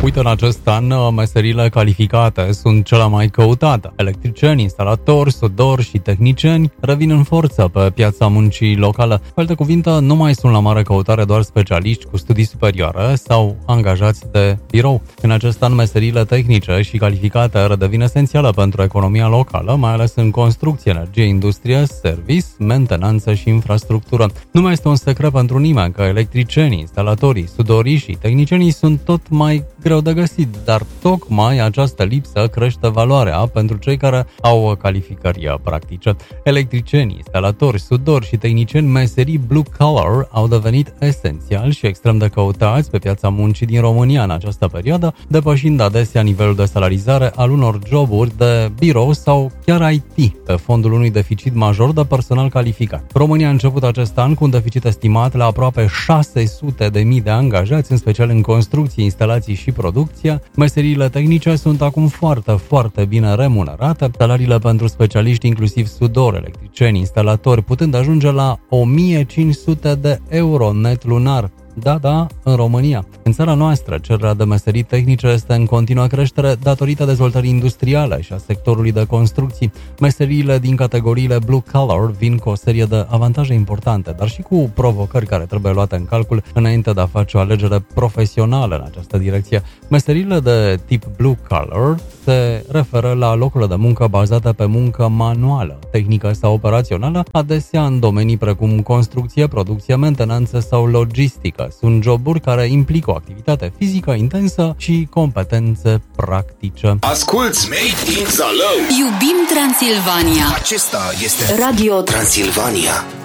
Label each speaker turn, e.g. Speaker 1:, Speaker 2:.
Speaker 1: Uite, în acest an, meserile calificate sunt cele mai căutate. Electricieni, instalatori, sudori și tehnicieni revin în forță pe piața muncii locală. Cu alte cuvinte, nu mai sunt la mare căutare doar specialiști cu studii superioare sau angajați de birou. În acest an, meseriile tehnice și calificate redevin esențiale pentru economia locală, mai ales în construcție, energie, industrie, service, mentenanță și infrastructură. Nu mai este un secret pentru nimeni că electricienii, instalatorii, sudorii și tehnicienii sunt tot mai greu de găsit, dar tocmai această lipsă crește valoarea pentru cei care au calificări practice. Electricienii, instalatori, sudori și tehnicieni meserii blue collar au devenit esențiali și extrem de căutați pe piața muncii din România în această perioadă, depășind adesea nivelul de salarizare al unor joburi de birou sau chiar IT, pe fondul unui deficit major de personal calificat. România a început acest an cu un deficit estimat la aproape 600.000 de angajați, în special în construcții, instalații și producția. Meseriile tehnice sunt acum foarte bine remunerate, salariile pentru specialiști, inclusiv sudori, electricieni, instalatori, putând ajunge la 1.500 de euro net lunar. Da, în România. În țara noastră, cererea de meserii tehnice este în continuă creștere datorită dezvoltării industriale și a sectorului de construcții. Meseriile din categoriile blue collar vin cu o serie de avantaje importante, dar și cu provocări care trebuie luate în calcul înainte de a face o alegere profesională în această direcție. Meseriile de tip blue collar se referă la locurile de muncă bazate pe muncă manuală, tehnică sau operațională, adesea în domenii precum construcție, producție, mentenanță sau logistică. Sunt joburi care implică o activitate fizică intensă și competențe practice.
Speaker 2: Asculți Made in Zalău!
Speaker 3: Iubim Transilvania!
Speaker 2: Acesta este Radio Transilvania.